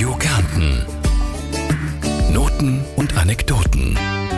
Radio Kärnten. Noten und Anekdoten.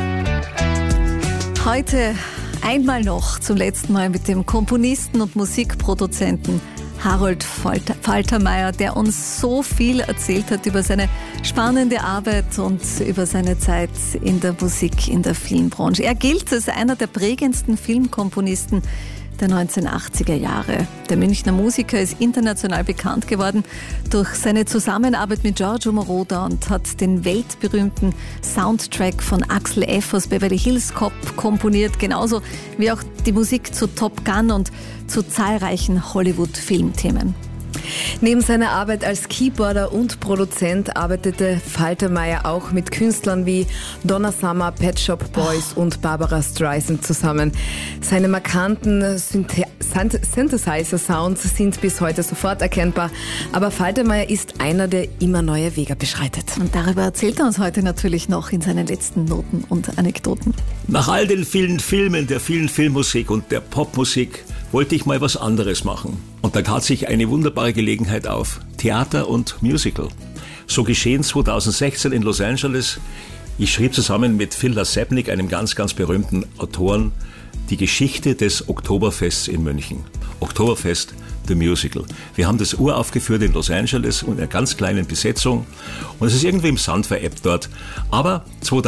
Heute einmal noch zum letzten Mal mit dem Komponisten und Musikproduzenten Harold Faltermeier, der uns so viel erzählt hat über seine spannende Arbeit und über seine Zeit in der Musik, in der Filmbranche. Er gilt als einer der prägendsten Filmkomponisten der 1980er Jahre. Der Münchner Musiker ist international bekannt geworden durch seine Zusammenarbeit mit Giorgio Moroder und hat den weltberühmten Soundtrack von Axel F. aus Beverly Hills Cop komponiert, genauso wie auch die Musik zu Top Gun und zu zahlreichen Hollywood-Filmthemen. Neben seiner Arbeit als Keyboarder und Produzent arbeitete Faltermeier auch mit Künstlern wie Donna Summer, Pet Shop Boys und Barbara Streisand zusammen. Seine markanten Synthesizer-Sounds sind bis heute sofort erkennbar, aber Faltermeier ist einer, der immer neue Wege beschreitet. Und darüber erzählt er uns heute natürlich noch in seinen letzten Noten und Anekdoten. Nach all den vielen Filmen, der vielen Filmmusik und der Popmusik wollte ich mal was anderes machen. Und da tat sich eine wunderbare Gelegenheit auf. Theater und Musical. So geschehen 2016 in Los Angeles. Ich schrieb zusammen mit Phil Lasebnik, einem ganz, ganz berühmten Autoren, die Geschichte des Oktoberfests in München. Oktoberfest, the Musical. Wir haben das uraufgeführt in Los Angeles in einer ganz kleinen Besetzung. Und es ist irgendwie im Sand verebbt dort. Aber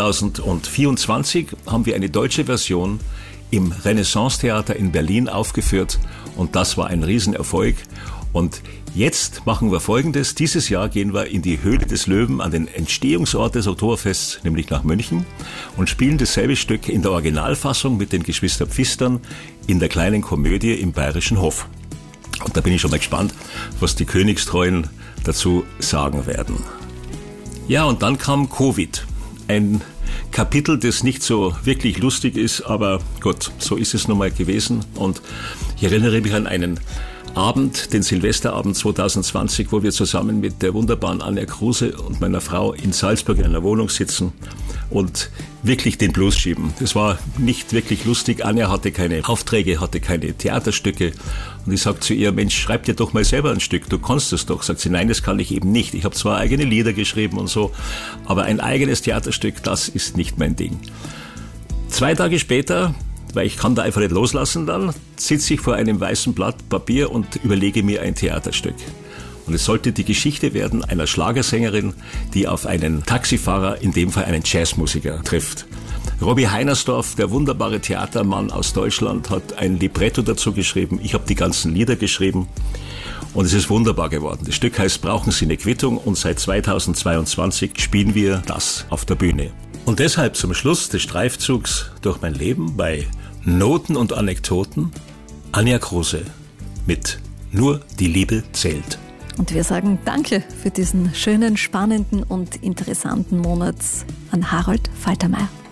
2024 haben wir eine deutsche Version im Renaissance-Theater in Berlin aufgeführt und das war ein Riesenerfolg. Und jetzt machen wir Folgendes. Dieses Jahr gehen wir in die Höhle des Löwen an den Entstehungsort des Oktoberfests, nämlich nach München, und spielen dasselbe Stück in der Originalfassung mit den Geschwister Pfistern in der kleinen Komödie im Bayerischen Hof. Und da bin ich schon mal gespannt, was die Königstreuen dazu sagen werden. Ja, und dann kam Covid. Ein Kapitel, das nicht so wirklich lustig ist, aber Gott, so ist es nun mal gewesen. Und ich erinnere mich an einen Abend, den Silvesterabend 2020, wo wir zusammen mit der wunderbaren Anja Kruse und meiner Frau in Salzburg in einer Wohnung sitzen und wirklich den Blues schieben. Das war nicht wirklich lustig. Anja hatte keine Aufträge, hatte keine Theaterstücke. Und ich sagte zu ihr, Mensch, schreib dir doch mal selber ein Stück, du kannst es doch. Sagt sie, nein, das kann ich eben nicht. Ich habe zwar eigene Lieder geschrieben und so, aber ein eigenes Theaterstück, das ist nicht mein Ding. 2 Tage später, weil ich kann da einfach nicht loslassen dann, sitze ich vor einem weißen Blatt Papier und überlege mir ein Theaterstück. Und es sollte die Geschichte werden einer Schlagersängerin, die auf einen Taxifahrer, in dem Fall einen Jazzmusiker, trifft. Robbie Heinersdorf, der wunderbare Theatermann aus Deutschland, hat ein Libretto dazu geschrieben. Ich habe die ganzen Lieder geschrieben und es ist wunderbar geworden. Das Stück heißt Brauchen Sie eine Quittung und seit 2022 spielen wir das auf der Bühne. Und deshalb zum Schluss des Streifzugs durch mein Leben bei Noten und Anekdoten Anja Kruse mit Nur die Liebe zählt. Und wir sagen Danke für diesen schönen, spannenden und interessanten Monat an Harold Faltermeier.